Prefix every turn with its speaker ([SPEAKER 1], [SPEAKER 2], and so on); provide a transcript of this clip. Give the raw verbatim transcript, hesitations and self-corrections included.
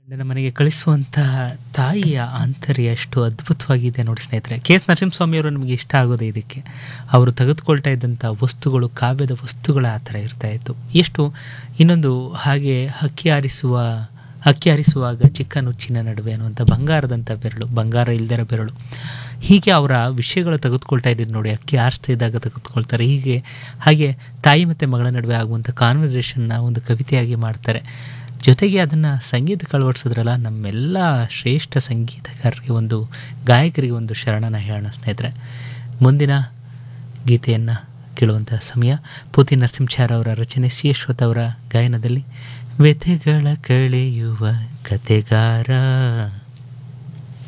[SPEAKER 1] ನನ್ನ ಮನೆಗೆ ಕಳಿಸುವಂತಹ ತಾಯಿಯ ಆಂತರ್ಯ ಎಷ್ಟು ಅದ್ಭುತವಾಗಿದೆ ನೋಡಿ ಸ್ನೇಹಿತರೆ. ಕೆ ಎಸ್ ನರಸಿಂಹಸ್ವಾಮಿಯವರು ನಮಗೆ ಇಷ್ಟ ಆಗೋದೇ ಇದಕ್ಕೆ. ಅವರು ತೆಗೆದುಕೊಳ್ತಾ ಇದ್ದಂಥ ವಸ್ತುಗಳು ಕಾವ್ಯದ ವಸ್ತುಗಳ ಆ ಥರ ಇರ್ತಾ ಇತ್ತು. ಎಷ್ಟು ಇನ್ನೊಂದು ಹಾಗೆ ಹಕ್ಕಿ ಹಾರಿಸುವ ಹಕ್ಕಿ ಹಾರಿಸುವಾಗ ಚಿಕ್ಕ ನುಚ್ಚಿನ ನಡುವೆ ಅನ್ನುವಂಥ ಬಂಗಾರದಂಥ ಬೆರಳು, ಬಂಗಾರ ಇಲ್ದಿರೋ ಬೆರಳು, ಹೀಗೆ ಅವರ ವಿಷಯಗಳು ತೆಗೆದುಕೊಳ್ತಾ ಇದ್ದಿದ್ದು ನೋಡಿ. ಅಕ್ಕಿ ಆರಿಸ್ತಾ ಇದ್ದಾಗ ತೆಗೆದುಕೊಳ್ತಾರೆ. ಹೀಗೆ ಹಾಗೆ ತಾಯಿ ಮತ್ತು ಮಗಳ ನಡುವೆ ಆಗುವಂಥ ಕಾನ್ವರ್ಸೇಷನ್ನ ಒಂದು ಕವಿತೆಯಾಗಿ ಮಾಡ್ತಾರೆ. ಜೊತೆಗೆ ಅದನ್ನು ಸಂಗೀತಕ್ಕೆ ಅಳವಡಿಸಿದ್ರಲ್ಲ, ನಮ್ಮೆಲ್ಲ ಶ್ರೇಷ್ಠ ಸಂಗೀತಗಾರರಿಗೆ ಒಂದು ಗಾಯಕರಿಗೆ ಒಂದು ಶರಣನ ಹೇಳೋಣ ಸ್ನೇಹಿತರೆ. ಮುಂದಿನ ಗೀತೆಯನ್ನು ಕೇಳುವಂಥ ಸಮಯ. ಪೂತಿ ನರಸಿಂಹಾಚಾರ್ ಅವರ ರಚನೆ, ಸಿ ಅಶ್ವಥ್ ಅವರ ಗಾಯನದಲ್ಲಿ ವ್ಯಥೆಗಳ ಕಳೆಯುವ ಕತೆಗಾರ.